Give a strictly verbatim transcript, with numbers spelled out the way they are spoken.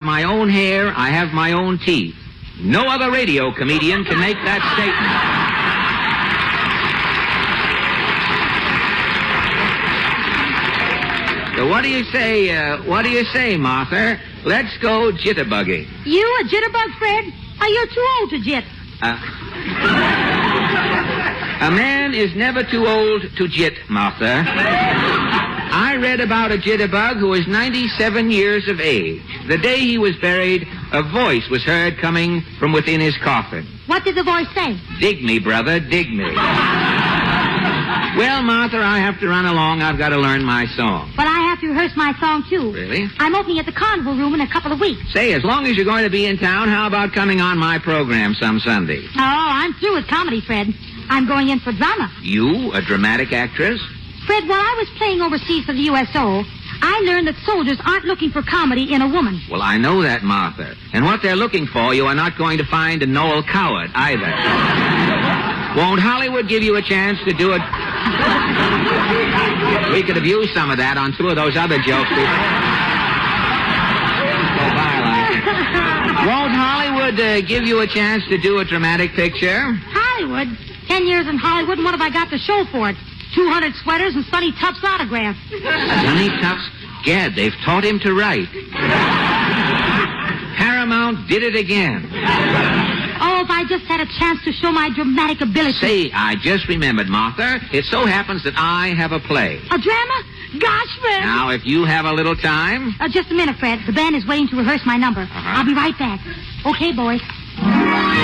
my own hair. I have my own teeth. No other radio comedian can make that statement. So what do you say, uh, what do you say, Martha? Let's go jitterbugging. You a jitterbug, Fred? Oh, you're too old to jit. Uh, a man is never too old to jit, Martha. I read about a jitterbug who was ninety-seven years of age. The day he was buried, a voice was heard coming from within his coffin. What did the voice say? Dig me, brother, dig me. Well, Martha, I have to run along. I've got to learn my song. But I have to rehearse my song, too. Really? I'm opening at the Carnival Room in a couple of weeks. Say, as long as you're going to be in town, how about coming on my program some Sunday? Oh, I'm through with comedy, Fred. I'm going in for drama. You, a dramatic actress? Fred, while I was playing overseas for the U S O, I learned that soldiers aren't looking for comedy in a woman. Well, I know that, Martha. And what they're looking for, you are not going to find in Noel Coward, either. Won't Hollywood give you a chance to do it? We could have used some of that on two of those other jokes. We... Go by like it. Won't Hollywood uh, give you a chance to do a dramatic picture? Hollywood? Ten years in Hollywood, and what have I got to show for it? Two hundred sweaters and Sonny Tufts autograph. Sonny Tufts? Gad, they've taught him to write. Paramount did it again. Oh, if I just had a chance to show my dramatic ability. Say, I just remembered, Martha. It so happens that I have a play. A drama? Gosh, Fred. Now, if you have a little time... Uh, just a minute, Fred. The band is waiting to rehearse my number. Uh-huh. I'll be right back. Okay, boys.